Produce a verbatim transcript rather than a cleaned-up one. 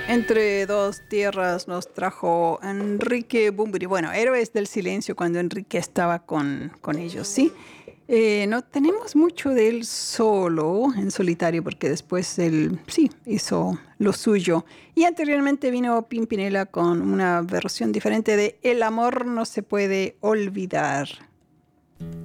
Entre dos tierras nos trajo Enrique Bunbury. Bueno, Héroes del Silencio cuando Enrique estaba con, con ellos, ¿sí? Eh, no tenemos mucho de él solo, en solitario, porque después él, sí, hizo lo suyo. Y anteriormente vino Pimpinela con una versión diferente de El amor no se puede olvidar.